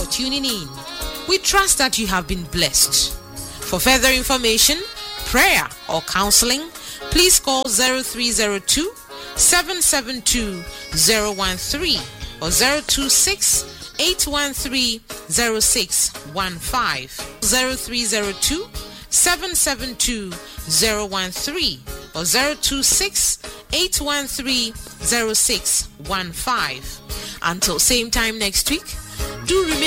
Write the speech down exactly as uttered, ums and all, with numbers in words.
tuning in. We trust that you have been blessed. For further information, prayer or counseling, please call zero three zero two, seven seven two, zero one three or zero two six, eight one three, zero six one five, zero three zero two, seven seven two, zero one three or zero two six, eight one three, zero six one five. Until same time next week, do remember